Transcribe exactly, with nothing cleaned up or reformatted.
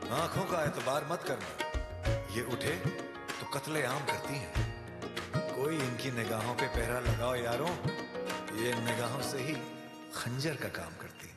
आंखों का एतबार मत करना, ये उठे तो कत्ले आम करती हैं। कोई इनकी निगाहों पे पहरा लगाओ यारों, ये इन निगाहों से ही खंजर का काम करती है।